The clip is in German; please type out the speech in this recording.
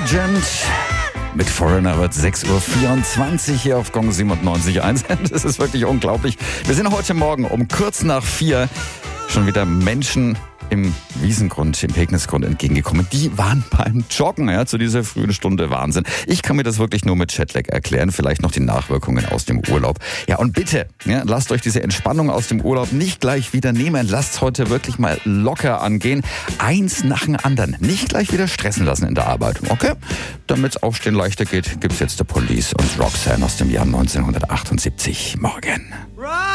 Legend. Mit Foreigner wird 6.24 Uhr hier auf Gong 97.1. Das ist wirklich unglaublich. Wir sind heute Morgen um kurz nach 4 schon wieder Menschen im Wiesengrund, im Pegnitz-Grund entgegengekommen. Die waren beim Joggen, ja, zu dieser frühen Stunde. Wahnsinn. Ich kann mir das wirklich nur mit Jetlag erklären. Vielleicht noch die Nachwirkungen aus dem Urlaub. Ja, und bitte, ja, lasst euch diese Entspannung aus dem Urlaub nicht gleich wieder nehmen. Lasst heute wirklich mal locker angehen. Eins nach dem anderen. Nicht gleich wieder stressen lassen in der Arbeit. Okay? Damit's Aufstehen leichter geht, gibt's jetzt The Police und Roxanne aus dem Jahr 1978. Morgen.